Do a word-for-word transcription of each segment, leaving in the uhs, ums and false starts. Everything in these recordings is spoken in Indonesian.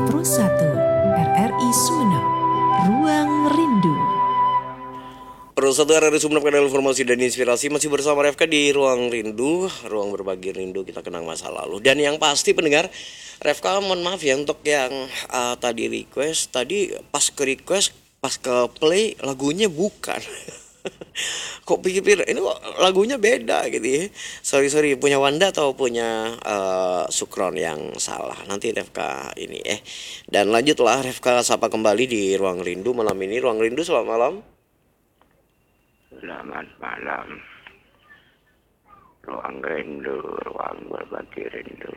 Pro satu R R I Sumeneb, Ruang Rindu. Pro satu R R I Sumeneb, kanal informasi dan inspirasi. Masih bersama Refka di Ruang Rindu, ruang berbagi rindu, kita kenang masa lalu. Dan yang pasti pendengar, Refka mohon maaf ya untuk yang uh, tadi request. Tadi pas ke request, pas ke play lagunya bukan. Kok pikir-pikir ini kok lagunya beda gitu ya. Sorry sorry punya Wanda atau punya uh, Sukron yang salah. Nanti Refka ini eh. Dan lanjutlah Refka sapa kembali di Ruang Rindu malam ini. Ruang Rindu, selamat malam. Selamat malam. Ruang rindu, ruang berbagi rindu.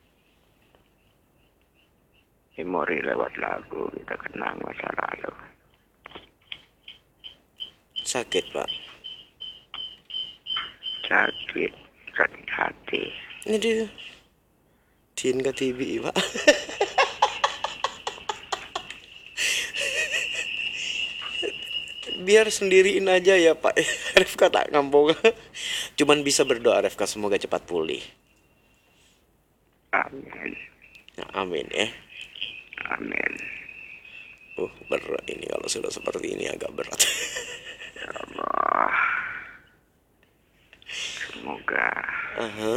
Memori lewat lagu, kita kenang masa lalu. Sakit pak. Sakit, sakit hati. Ini dia Tin ke T V pak. Biar sendiriin aja ya pak. Refka tak ngampung. Cuman bisa berdoa Refka semoga cepat pulih. Amin. Nah, amin ya. Amin. Uh berat ini kalau sudah seperti ini agak berat. Ya Allah. Semoga Aha.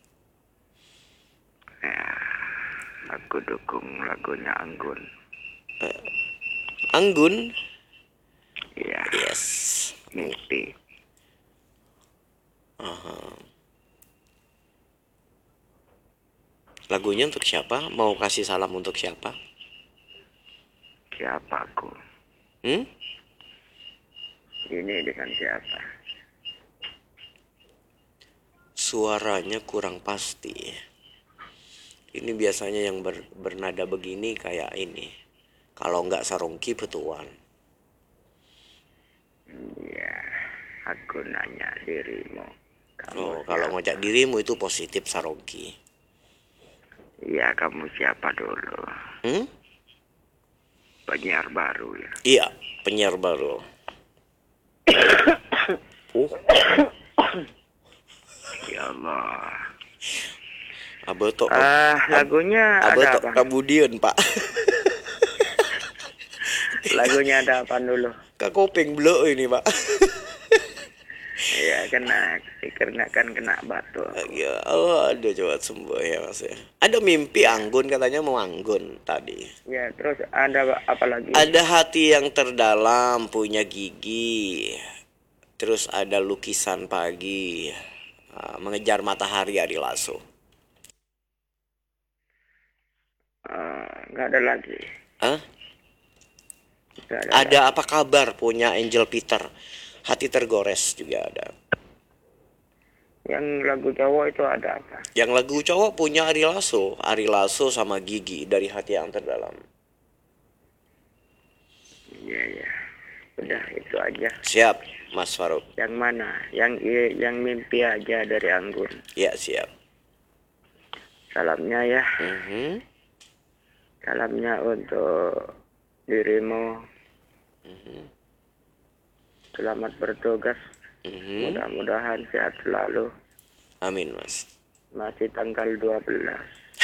ya, aku dukung lagunya Anggun. Anggun. Iya. Yes. Mimpi. Aha. Lagunya untuk siapa? Mau kasih salam untuk siapa? Siapa aku? Hmm? Ini dengan siapa? Suaranya kurang pasti. Ini biasanya yang ber, bernada begini kayak ini. Kalau nggak Sarongki Betuan. Iya, aku nanya dirimu. Kamu Oh, siapa? kalau ngajak dirimu itu positif Sarongki. Iya, kamu siapa dulu? Hmm? Penyiar baru ya? Iya, penyiar baru. Oh, Ya Allah. Aboto. Ah, lagunya ada Aboto apa? kemudian pak. Lagunya ada apa dulu? Kak Kopeng blok ini pak. Iya, kena, karena kan kena batu. Ya Allah, ada coba sembuh ya mas ya. Ada mimpi Anggun katanya mau Anggun tadi. Ya, terus ada apa lagi? Ada hati yang terdalam punya gigi. Terus ada lukisan pagi. Uh, mengejar matahari Ari Lasso. Uh, nggak ada lagi. Hah? Nggak ada Ada lagi. apa kabar punya Angel Peter. Hati tergores juga ada. Yang lagu Jawa itu ada apa? Yang lagu cowok punya Ari Lasso. Ari Lasso sama Gigi dari hati yang terdalam. Iya, iya. Udah itu aja. Siap Mas Faruk. Yang mana? Yang yang mimpi aja dari Anggun. Ya siap. Salamnya ya. Mhm. Salamnya untuk dirimu. Mhm. Selamat bertugas. Mhm. Mudah-mudahan sehat selalu. Amin mas. Masih tanggal dua belas.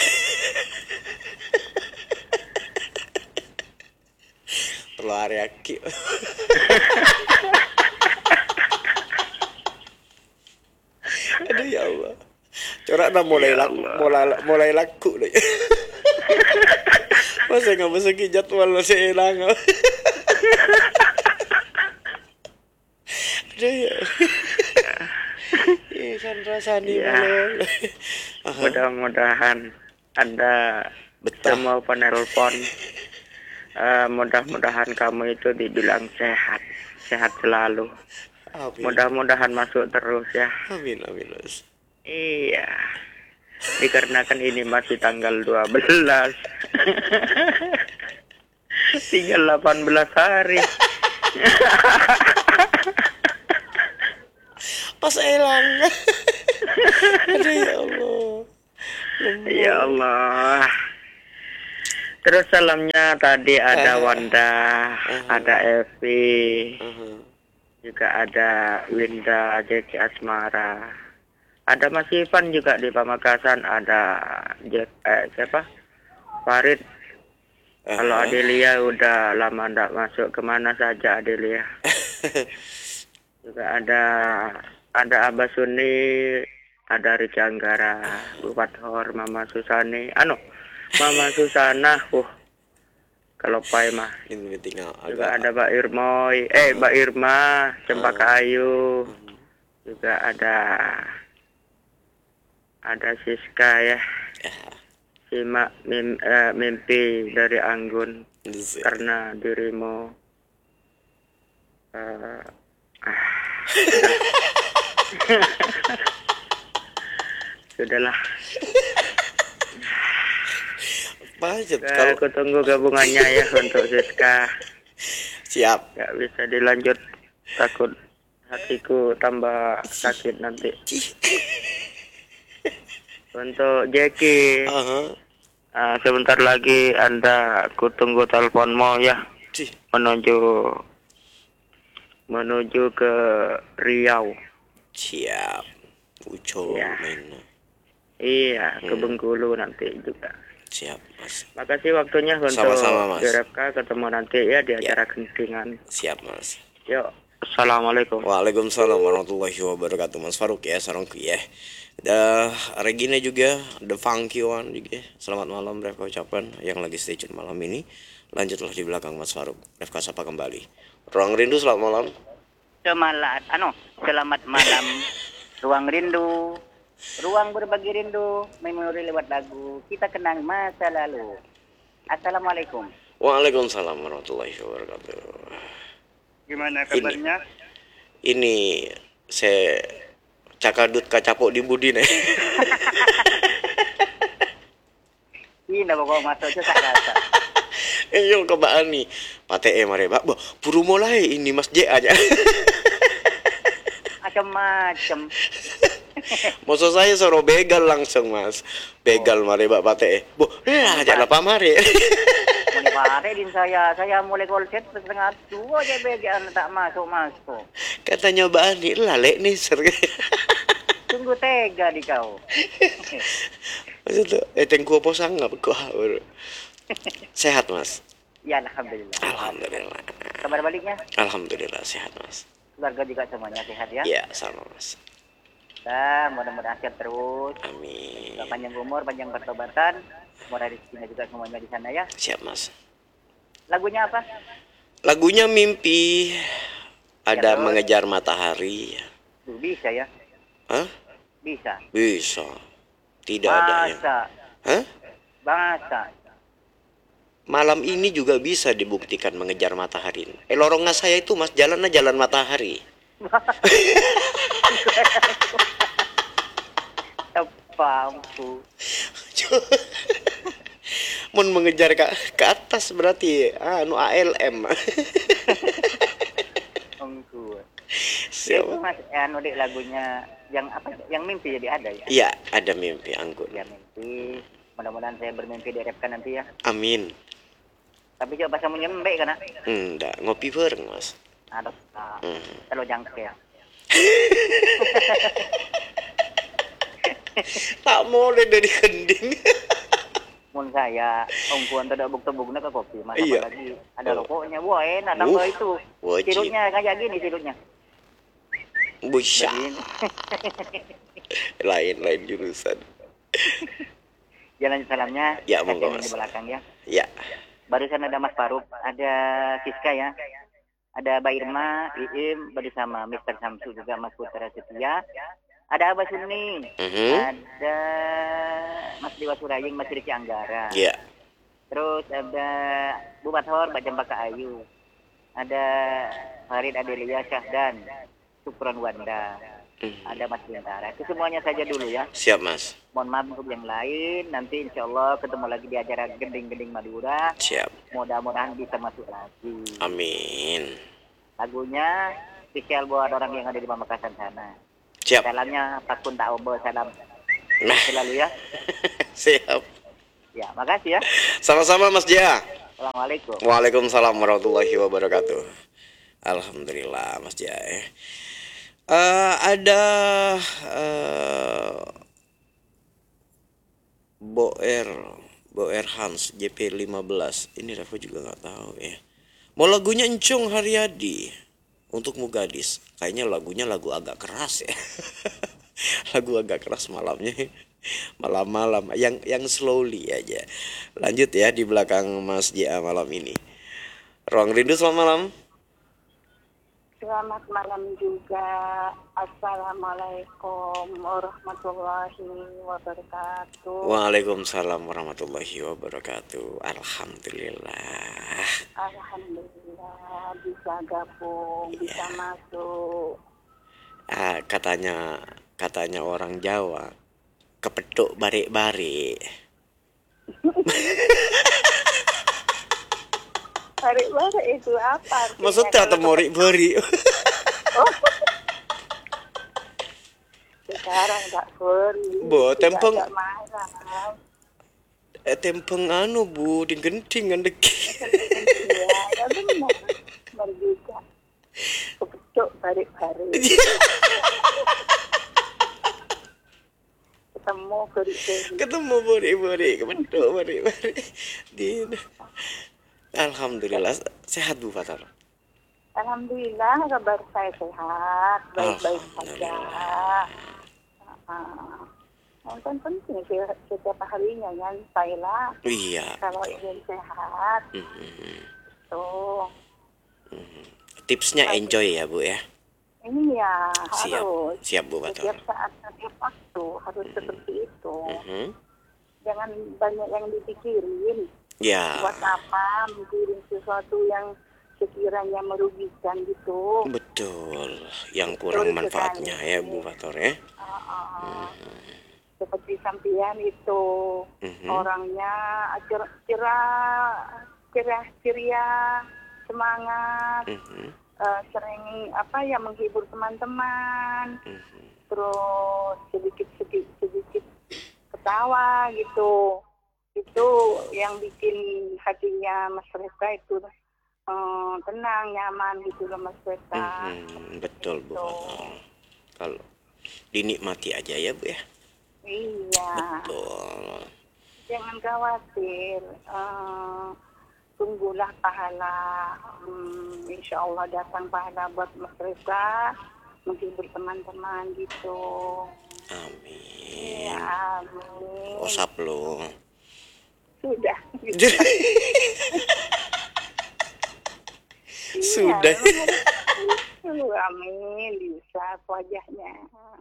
Perlu Ariaki. Aduh ya Allah. Corak dah mulai Ya laku, Allah. mulai mulai laku deh. Masa nggak masuk jadwal lo sehilang. Aduh ya. Ih kan rasanya Ya. malu. Mudah-mudahan Anda Betah. semua penelpon, uh, mudah-mudahan kamu itu dibilang sehat, sehat selalu. Amin. Mudah-mudahan masuk terus ya. Amin amin mas. Iya. Dikarenakan ini masih tanggal dua belas. Tinggal delapan belas hari. Pas hilang. Aduh ya Allah. Ya Allah. Terus salamnya tadi ada Wanda, ada Evi, Uh-huh. juga ada Winda, Jeki Asmara, ada Mas Ivan juga di Pamekasan, ada Jack, eh, siapa? Farid, Kalau Aha. Adelia udah lama ndak masuk, kemana saja Adelia. Juga ada ada Abah Suni, ada Rica Anggara, Bu Fathor, Mama Susani, anu Mama Susana, uh kalau Pai mah. Ini tinggal Juga agak. ada Mbak Irmoy, eh Mbak Irma, Cempaka Ah. Ayu. Juga ada ada Siska ya. Ya. Simak mim, eh, mimpi dari Anggun Siap. karena dirimu eh, ah, sudahlah. Macet Eh, kalau aku tunggu gabungannya ya untuk Siska. siap. Gak bisa dilanjut, takut hatiku tambah sakit nanti. Untuk Jackie, Aha. ah, sebentar lagi Anda aku tunggu teleponmu ya, Cih. menuju menuju ke Riau. Siap. Uco Ya. main. Iya, ke Hmm. Bengkulu nanti juga. Siap, Mas. Makasih waktunya untuk Sama-sama, Mas. D R F K. Ketemu nanti ya di Ya. acara kentingan. Siap, Mas. Yuk, assalamualaikum. Waalaikumsalam warahmatullahi wabarakatuh, Mas Faruk ya, sarongku ya. Ada Regina juga, ada Funky One juga. Selamat malam Refka ucapan yang lagi stay tune malam ini. Lanjutlah di belakang Mas Faruk. Refka sapa kembali. Ruang Rindu selamat malam. Semalat, anu, selamat malam. Ruang rindu, ruang berbagi rindu, memori lewat lagu. Kita kenang masa lalu. Assalamualaikum. Waalaikumsalam warahmatullahi wabarakatuh. Gimana kabarnya? Ini saya cakadut kacapok di budi nih. Ini pokok masuk aja tak rasa. Eh yo kebaan nih. Pate e mare bak. Boh, puru mulai ini Mas J aja. Macam-macam. Maksud saya suruh begal langsung Mas. Begal mare bak pate e. Boh, eh aja lah pamare. Mulai pare din saya, saya mulai call set setengah dua aja begaan tak masuk-masuk. Katanya Mbak Ani lalek nih ser. Tunggu tega di kau. Maksud tuh, eh tengku apa sanggap kok. Sehat Mas. Ya alhamdulillah. Alhamdulillah. Kabar baliknya? Alhamdulillah sehat Mas. Keluarga juga semuanya sehat ya? Iya sama Mas. Nah, mudah-mudahan sehat terus. Amin. Semoga panjang umur, panjang pertobatan. Semoga rezekinya juga semuanya di sana ya. Siap Mas. Lagunya apa? Lagunya Mimpi. Ada Ya, terus? Mengejar Matahari. Tuh, bisa ya? Hah? Bisa. Bisa. Tidak ada yang. Bahasa. Hah? Bahasa. Malam ini juga bisa dibuktikan mengejar matahari. Eh lorongnya saya itu Mas, jalannya jalan matahari. Apa ampu? Mun mengejar ke, ke atas berarti anu A L M. Ampu. Itu Siapa? Mas, anu dek lagunya yang apa? Yang mimpi jadi ada ya? Iya, ada mimpi anggun. Ya mimpi. Mudah-mudahan saya bermimpi di R F K nanti ya. Amin. Tapi coba bahasa menyembek kan? Enggak, ngopi bareng Mas. Aduh, nah, Hmm. kalau jangkrik ya. Tak boleh dari kending. Mun saya ongkuan tidak buk-buknya ke kopi, mas Iya. apalagi ada Oh. rokoknya, wah enak tambah Uh, itu. wajib. Sirupnya kayak gini sirupnya. Busa. Begini. Lain-lain jurusan. Jalan salamnya. Ya, monggo, Kasihan Mas. di belakang ya. Ya. Barusan ada Mas Faruk, ada Siska ya. Ada Mbak Irma, Iim bersama mister Samsu juga Mas Putra Setia. Ada Abah Suni, Mhm. ada Mas Dewa Suraying, Mas Riki Anggara. Ya. Terus ada Bu Bathor, Mbak Jembaka Ayu. Ada Farid Adelia Syahdan, Sukron Wanda. Mhm. Ada Mas Bintara. Itu semuanya saja dulu ya. Siap Mas. Mohon maaf untuk yang lain. Nanti insya Allah ketemu lagi di acara Gending-Gending Madura. Siap. Mudah-mudahan bisa masuk lagi. Amin. Lagunya spesial buat orang yang ada di Pamekasan sana. Siap. Salamnya Pakun Tak Obo, salam Nah. selalu ya. Siap. Ya, makasih ya. Sama-sama Mas Jia. Assalamualaikum. Waalaikumsalam warahmatullahi wabarakatuh. Alhamdulillah Mas Jia. Eh, Eh, ada eh, Boer Boer Hans J P lima belas. Ini Reva juga nggak tahu ya. Mau lagunya Encung Haryadi untukmu gadis. Kayaknya lagunya lagu agak keras ya. Lagu agak keras malamnya. Malam-malam yang yang slowly aja. Lanjut ya di belakang Mas J A malam ini. Ruang Rindu selamat malam. Selamat malam juga. Assalamualaikum warahmatullahi wabarakatuh. Waalaikumsalam warahmatullahi wabarakatuh. Alhamdulillah. Alhamdulillah bisa gabung, bisa Ya. masuk. Ah, katanya katanya orang Jawa, kepethuk barik-barik. Barik-barik itu apa artinya? Maksudnya atau Kalau morik-beri. Oh. Sekarang tak beri. Bo, tidak tempeng- ada marah. Eh, tempeng anu Bu, di genting ngandeki. Ya, ya benar. Benar juga. Kepecuk barik-barik. Ketemu beri-beri. Ketemu beri-beri, kepethuk barik-barik. Di Alhamdulillah sehat Bu Fatar. Alhamdulillah kabar saya sehat, baik-baik saja. Uh, yang kan penting sih setiap harinya nyantailah Iya. kalau ingin sehat. Mhm. Tuh, Tipsnya enjoy ya Bu ya. ini ya Siap, harus siap Bu setiap Fatar. saat setiap waktu harus seperti itu. Mhm. Jangan banyak yang dipikirin. Ya, Buat apa mikirin sesuatu yang sekiranya merugikan gitu. betul. Yang kurang Betul manfaatnya sekali. ya Bu Fatar ya. Uh, seperti sampian itu Mhm. orangnya cer cerah cerah ceria semangat Mhm. eh, sering apa ya menghibur teman-teman Mhm. terus sedikit sedikit sedikit ketawa gitu itu yang bikin hatinya Mas Rifka itu eh, tenang nyaman gitu loh Mas Rifka. Mhm, betul Bu Gitu. Fatar. Kalau dinikmati aja ya Bu ya. Iya. Betul. Jangan khawatir, eh, tunggulah pahala. Hmm, insya Allah datang pahala buat Mas Reza, menghibur teman-teman gitu. Amin. Ya, amin. Osap lo. Sudah. Sudah. Iya, amin, bisa wajahnya.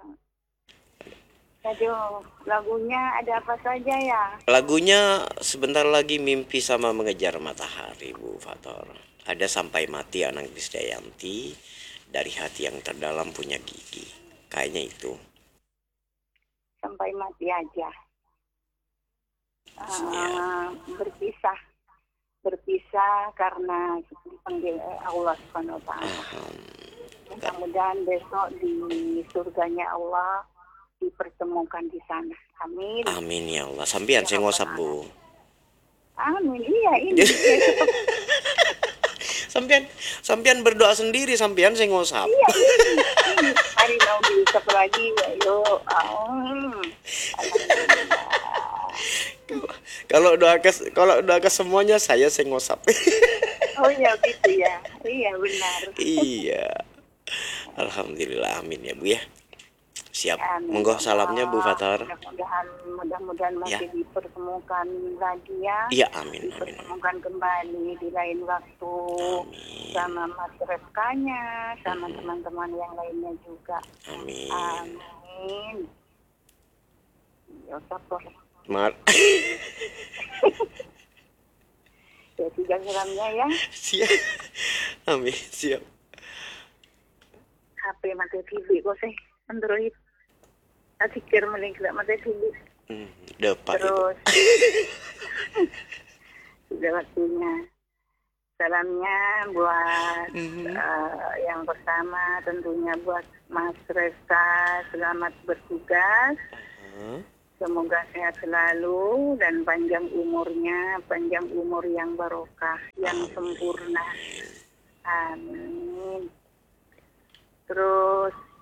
Aduh, lagunya ada apa saja ya? Lagunya sebentar lagi Mimpi Sama Mengejar Matahari Bu Fator. Ada Sampai Mati Anang Krisdayanti, Dari Hati Yang Terdalam Punya Gigi. Kayaknya itu. Sampai mati aja. Ya. Uh, berpisah berpisah karena dipanggil Allah Subhanahu wa taala. Aham. Mudah-mudahan besok di surganya Allah dipertemukan di sana. Amin. Amin ya Allah. Sampian saya ngosap Bu. Amin. Iya ini. Sampian sampian berdoa sendiri, sampian saya ngosap. Iya ini. ini. Hari mau diusap lagi ya yuk. Um, Kalau doa ke kalau doa ke semuanya saya saya ngosap. oh iya gitu ya. Iya benar. Iya. Alhamdulillah, amin ya Bu ya. Siap. Amin. Monggo salamnya Bu Fatar. Mudah-mudahan mudah-mudahan masih Ya. dipertemukan lagi ya. Iya, amin amin. Dipertemukan kembali di lain waktu Amin. sama Mas Refkanya, sama teman-teman yang lainnya juga. Amin. Amin. Ya syukur. Mar Ya tiga salamnya ya. siap. Amin, siap. H P mati T V kok sih Android. Tak pikir mending tidak mati T V. Hmm, depan itu. Terus sudah waktunya. Salamnya buat Mhm. eh, yang pertama tentunya buat Mas Resta, selamat bertugas. Hah? Semoga sehat selalu dan panjang umurnya, panjang umur yang barokah, yang sempurna. Amin. Terus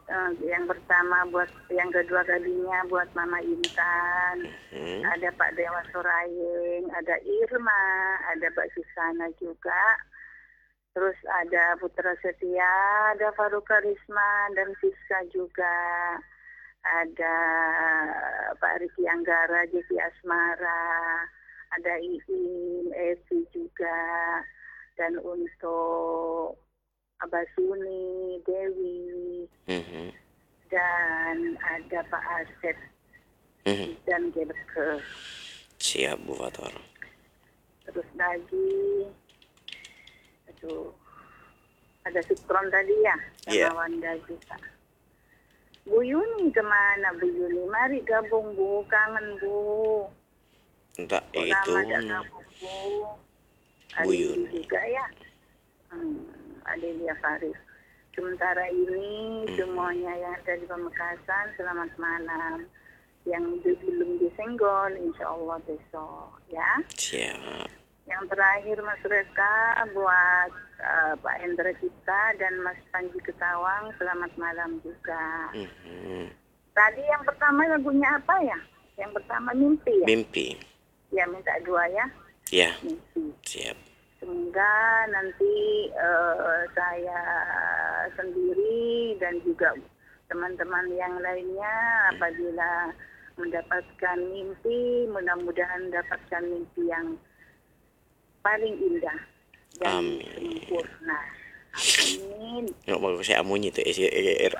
Eh, yang pertama buat yang kedua kalinya buat Mama Intan, Hmm. ada Pak Dewa Sorayeng, ada Irma, ada Mbak Susana juga. Terus ada Putra Setia, ada Faruka Risma dan Siska juga. Ada Pak Riki Anggara, Jeki Asmara, ada Iin, Evi juga. Dan untuk Abah Suni, Dewi, Mhm. dan ada Pak Asep Mhm. dan Gebeke. Siap Bu Fathor. Terus lagi, aduh, ada Sukron tadi ya, sama Iya. Wanda juga. Bu Yuni kemana Bu Yuni? Mari gabung Bu, kangen Bu. Entah Kok itu lama gak gabung Bu? Bu Adi Yuni. juga ya. Hmm, Adelia Faris. Sementara ini semuanya yang ada di Pamekasan, selamat malam. Yang belum disenggol, insya Allah besok ya. siap. Yang terakhir Mas Reka buat uh, Pak Hendra Cipta dan Mas Panji Ketawang, selamat malam juga. Mhm. Tadi yang pertama lagunya apa ya? Yang pertama Mimpi ya? Mimpi. Ya minta dua ya, Ya, Mimpi. siap. Semoga nanti eh, saya sendiri dan juga teman-teman yang lainnya apabila mendapatkan mimpi, mudah-mudahan mendapatkan mimpi yang paling indah dan Amin. sempurna. Amin. Nggak mau saya amunyi tuh isi er.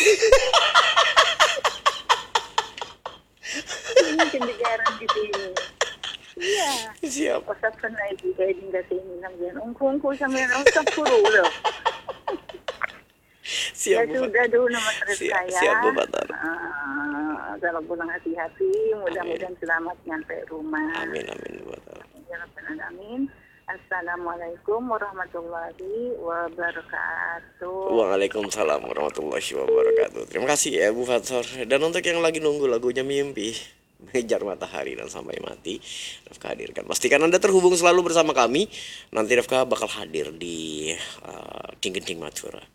Ini kenegaran di sini. Iya. Siap. Pasal kena ibu kayak di sini namanya. Ungku-ungku sampai nonton puru loh. Siap Ya Bu Fathor. sudah dulu nama terus Siap, saya. siap, Bu Fathor. Ah, kalau pulang hati-hati, mudah-mudahan selamat nyampe rumah. Amin amin Bu Fathor. Ya Rabbal Alamin. Assalamualaikum warahmatullahi wabarakatuh. Waalaikumsalam warahmatullahi wabarakatuh. Terima kasih ya Bu Fathor. Dan untuk yang lagi nunggu lagunya Mimpi, Mengejar Matahari dan Sampai Mati, Rafka hadirkan. Pastikan Anda terhubung selalu bersama kami. Nanti Rafka bakal hadir di uh, Ting Genting Madura.